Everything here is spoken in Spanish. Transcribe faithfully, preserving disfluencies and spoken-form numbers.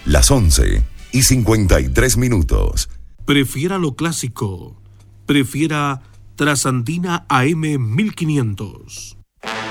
Las once y cincuenta y tres minutos. Prefiera lo clásico. Prefiera Trasandina A M mil quinientos.